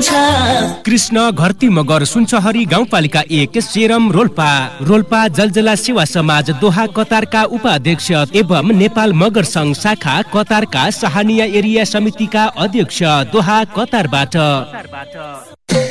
आउँछ। कृष्ण घरती मगर सुनचहरी गाउँपालिका 1 सेरम रोल्पा। रोल्पा जलजला सेवा समाज दोहा कतारका उपाध्यक्ष एवं नेपाल मगर संघ शाखा कतारका सहानिया एरिया समितिका अध्यक्ष दोहा कतारबाट।